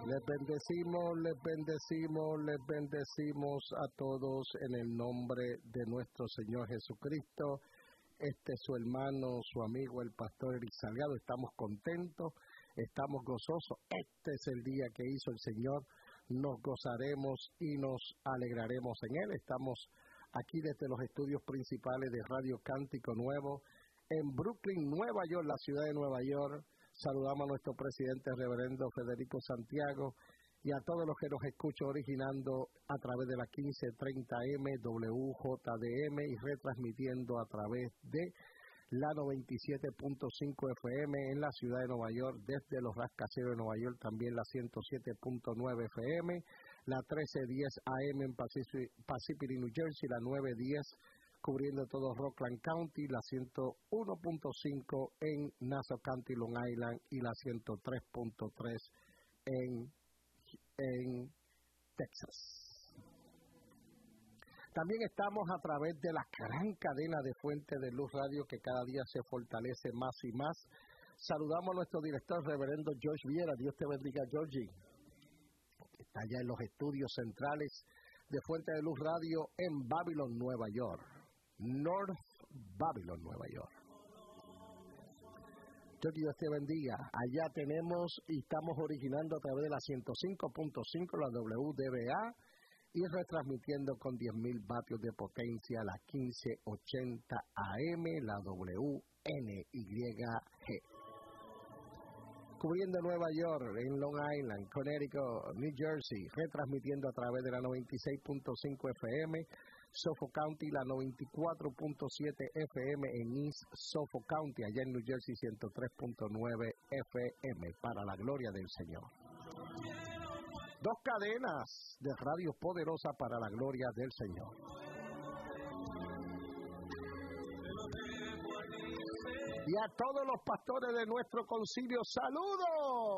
Les bendecimos a todos en el nombre de nuestro Señor Jesucristo. Este es su hermano, su amigo, el pastor Eric Salgado. Estamos contentos, estamos gozosos. Este es el día que hizo el Señor. Nos gozaremos y nos alegraremos en él. Estamos aquí desde los estudios principales de Radio Cántico Nuevo en Brooklyn, Nueva York, la ciudad de Nueva York. Saludamos a nuestro presidente, reverendo Federico Santiago, y a todos los que nos escuchan originando a través de la 1530M WJDM y retransmitiendo a través de la 97.5 FM en la ciudad de Nueva York, desde los rascacielos de Nueva York, también la 107.9 FM, la 1310 AM en Pacific, New Jersey, la 910 cubriendo todo Rockland County, la 101.5 en Nassau County, Long Island, y la 103.3 en Texas. También estamos a través de la gran cadena de Fuente de Luz Radio, que cada día se fortalece más y más. Saludamos a nuestro director, reverendo George Viera. Dios te bendiga, Georgie. Está allá en los estudios centrales de Fuente de Luz Radio en Babylon, Nueva York. North Babylon, Nueva York. Dios te bendiga. Allá tenemos y estamos originando a través de la 105.5, la WDBA, y retransmitiendo con 10,000 vatios de potencia la 1580 AM, la WNYG. Cubriendo Nueva York, en Long Island, Connecticut, New Jersey, retransmitiendo a través de la 96.5 FM, Suffolk County, la 94.7 FM en East Suffolk County, allá en New Jersey, 103.9 FM, para la gloria del Señor. Dos cadenas de radio poderosa para la gloria del Señor. Y a todos los pastores de nuestro concilio, ¡saludos!